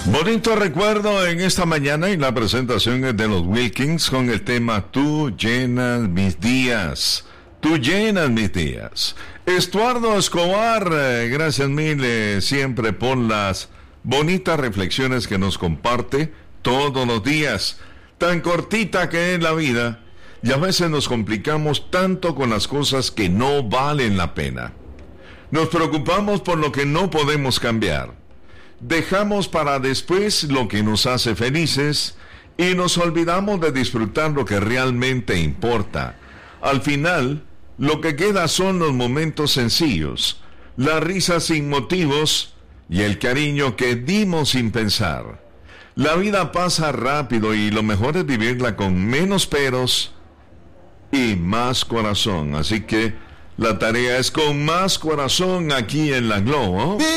Bonito recuerdo en esta mañana y la presentación es de los Wilkins con el tema Tú llenas mis días. Tú llenas mis días. Estuardo Escobar, gracias mil siempre por las bonitas reflexiones que nos comparte todos los días. Tan cortita que es la vida y a veces nos complicamos tanto con las cosas que no valen la pena. Nos preocupamos por lo que no podemos cambiar. Dejamos para después lo que nos hace felices y nos olvidamos de disfrutar lo que realmente importa. Al final, lo que queda son los momentos sencillos, las risas sin motivos y el cariño que dimos sin pensar. La vida pasa rápido y lo mejor es vivirla con menos peros y más corazón. Así que la tarea es con más corazón aquí en La Globo.